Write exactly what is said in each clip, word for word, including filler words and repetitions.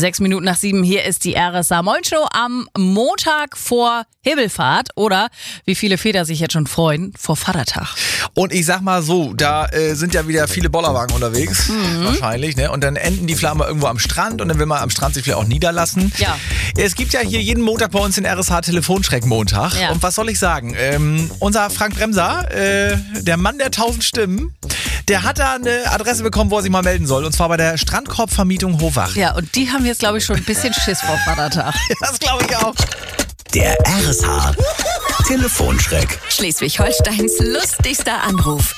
Sechs Minuten nach sieben, hier ist die R S A Moin Show am Montag vor Himmelfahrt oder, wie viele Väter sich jetzt schon freuen, vor Vatertag. Und ich sag mal so, da äh, sind ja wieder viele Bollerwagen unterwegs, mhm. wahrscheinlich, ne? Und dann enden die vielleicht mal irgendwo am Strand und dann will man am Strand sich vielleicht auch niederlassen. Ja. Es gibt ja hier jeden Montag bei uns den R S H Telefonschreck-Montag. Ja. Und was soll ich sagen? Ähm, unser Frank Bremser, äh, der Mann der tausend Stimmen, der hat da eine Adresse bekommen, wo er sich mal melden soll. Und zwar bei der Strandkorbvermietung Hofach. Ja, und die haben jetzt, glaube ich, schon ein bisschen Schiss vor Vatertag. Das glaube ich auch. Der R S H Telefonschreck. Schleswig-Holsteins lustigster Anruf.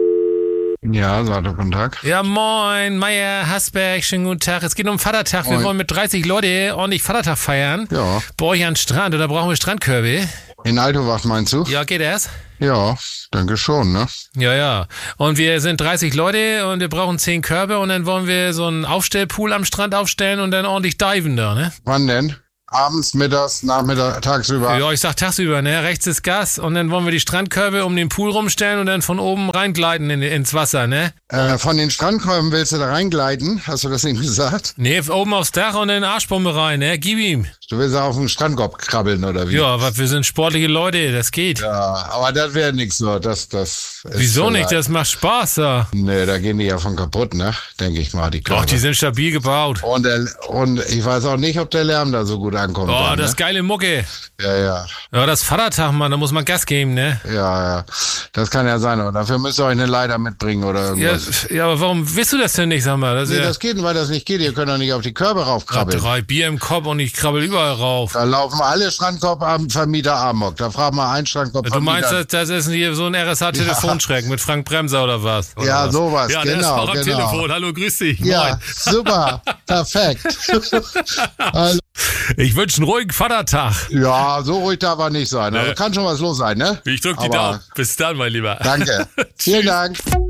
Ja, Sado, guten Tag. Ja, moin, Meier, Hasberg, schönen guten Tag. Es geht um Vatertag. Wir Moin. wollen mit dreißig Leute ordentlich Vatertag feiern. Ja. Bei euch an den Strand oder brauchen wir Strandkörbe? In Altowach meinst du? Ja, geht das? Ja, denke schon, ne? Ja, ja. Und wir sind dreißig Leute und wir brauchen zehn Körbe und dann wollen wir so einen Aufstellpool am Strand aufstellen und dann ordentlich diven da, ne? Wann denn? Abends, mittags, Nachmittag, tagsüber? Ja, ich sag tagsüber, ne? Rechts ist Gas und dann wollen wir die Strandkörbe um den Pool rumstellen und dann von oben reingleiten in, ins Wasser, ne? Äh, von den Strandkolben willst du da reingleiten? Hast du das eben gesagt? Ne, oben aufs Dach und in den Arschbombe rein, ne? Gib ihm. Du willst auf den Strandkorb krabbeln, oder wie? Ja, aber wir sind sportliche Leute, das geht. Ja, aber das wäre nix so. Das, das ist Wieso vielleicht- nicht? Das macht Spaß, da. Nee, da gehen die ja von kaputt, ne? Denke ich mal, die Doch, Körbe. die sind stabil gebaut. und, der, und ich weiß auch nicht, ob der Lärm da so gut ankommt. Oh, dann, das ne? ist geile Mucke. Ja, ja. Ja, das ist Vatertag, Mann, da muss man Gas geben, ne? Ja, ja. Das kann ja sein. Aber dafür müsst ihr euch eine Leiter mitbringen oder Ja, irgendwas. ja, aber warum willst du das denn nicht, sag mal? Das ist Nee, ja das geht, weil das nicht geht. Ihr könnt doch nicht auf die Körbe ja, raufkrabbeln. drei Bier im Kopf und ich krabbel überall rauf. Da laufen alle Strandkorbvermieter amok. Da fragt mal ein Strandkorbvermieter. Du meinst, das, das ist hier so ein R S H-Telefonschreck mit Frank Bremser oder was? Oder Ja, was? sowas, Ja, der ist genau, auch am genau. Telefon. Hallo, grüß dich. Ja, Moin. super. Perfekt. Also, Ich wünsche einen ruhigen Vatertag. ja, so ruhig darf er nicht sein. Also Nee. kann schon was los sein, ne? Ich drück die Aber Daumen. Bis dann, mein Lieber. Danke. Vielen Dank.